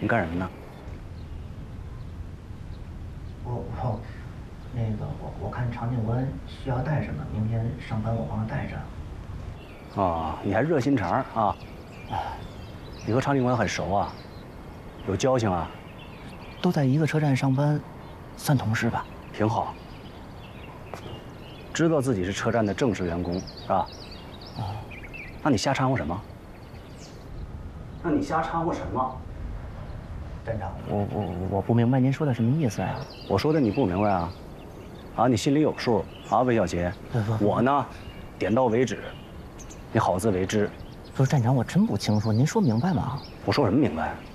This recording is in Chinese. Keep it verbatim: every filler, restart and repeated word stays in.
你干什么呢？ 我我，那个我我看常警官需要带什么，明天上班我帮他带着。 哦，你还热心肠啊？你和常警官很熟啊？有交情啊？ 都在一个车站上班，算同事吧。 挺好。知道自己是车站的正式员工是吧？啊。那你瞎掺和什么？那你瞎掺和什么？ 站长，我我我不明白您说的什么意思呀？ 我说的你不明白啊？啊，你心里有数啊，魏小杰。我呢，点到为止，你好自为之。 不是站长，我真不清楚，您说明白吗？ 我说什么明白？